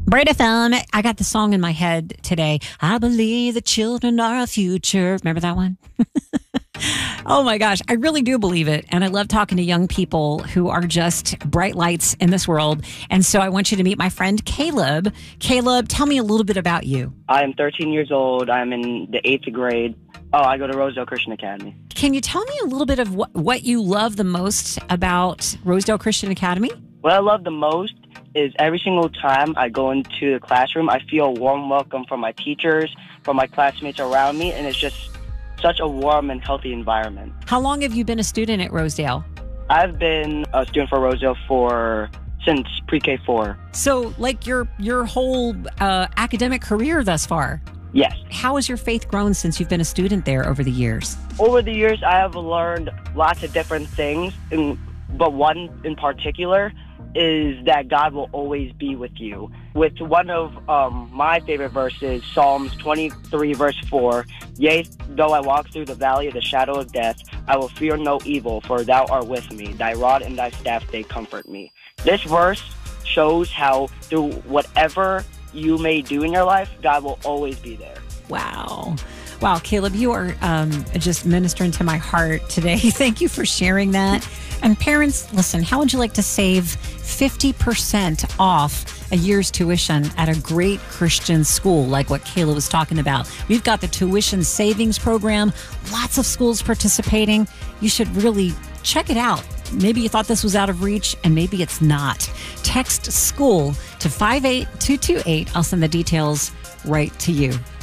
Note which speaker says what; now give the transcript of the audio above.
Speaker 1: Bright FM, I got the song in my head today. I believe the children are our future. Remember that one? Oh my gosh, I really do believe it. And I love talking to young people who are just bright lights in this world. And so I want you to meet my friend Caleb. Caleb, tell me a little bit about you.
Speaker 2: I am 13 years old. I'm in the 8th grade. Oh, I go to Rosedale Christian Academy.
Speaker 1: Can you tell me a little bit of what you love the most about Rosedale Christian Academy?
Speaker 2: What I love the most is every single time I go into the classroom, I feel a warm welcome from my teachers, from my classmates around me, and it's just such a warm and healthy environment.
Speaker 1: How long have you been a student at Rosedale?
Speaker 2: I've been a student for Rosedale since pre-K 4.
Speaker 1: So, like your whole academic career thus far?
Speaker 2: Yes.
Speaker 1: How has your faith grown since you've been a student there over the years?
Speaker 2: Over the years, I have learned lots of different things, but one in particular is that God will always be with you. With one of my favorite verses, Psalms 23, verse 4, "Yea, though I walk through the valley of the shadow of death, I will fear no evil, for thou art with me. Thy rod and thy staff, they comfort me." This verse shows how through whatever you may do in your life, God will always be there.
Speaker 1: Wow. Wow, Caleb, you are just ministering to my heart today. Thank you for sharing that. And parents, listen, how would you like to save 50% off a year's tuition at a great Christian school like what Caleb was talking about? We've got the tuition savings program, lots of schools participating. You should really check it out. Maybe you thought this was out of reach, and maybe it's not. Text SCHOOL to 58228. I'll send the details right to you.